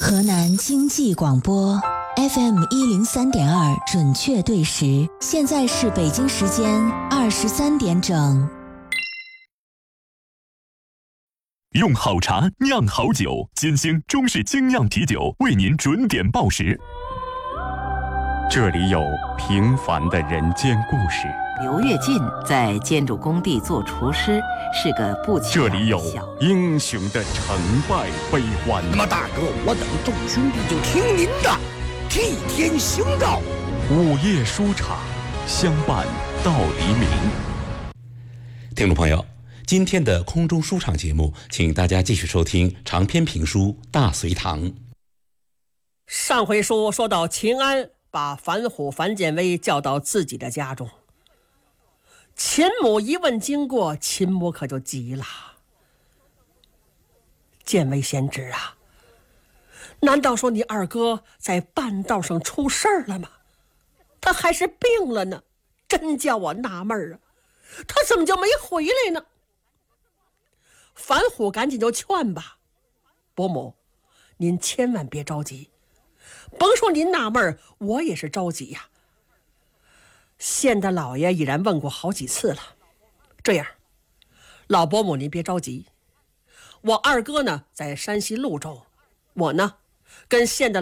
河南经济广播 FM 103.2准确对时，现在是北京时间23点整。 用好茶酿好酒，金星中式精酿啤酒为您准点报时。这里有平凡的人间故事。 刘跃进在建筑工地做厨师，是个不起眼的小。 这里有英雄的成败悲欢。 那么大哥，我等众兄弟就听您的，替天行道。 午夜书场，相伴到黎明。 听众朋友，今天的空中书场节目，请大家继续收听长篇评书《大隋唐》。 上回书说到秦安把樊虎、樊建威叫到自己的家中，秦母一问经过，秦母可就急了。建威贤侄啊，难道说你二哥在半道上出事儿了吗？他还是病了呢，真叫我纳闷啊，他怎么就没回来呢？樊虎赶紧就劝吧，伯母，您千万别着急，甭说您纳闷，我也是着急呀。县的老爷已然问过好几次了，这样，老伯母您别着急，我二哥呢在山西潞州，我呢跟县的